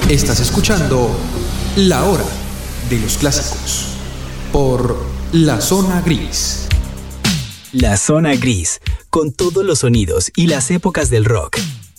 Estás escuchando La Hora de los Clásicos por La Zona Gris. La Zona Gris, con todos los sonidos y las épocas del rock.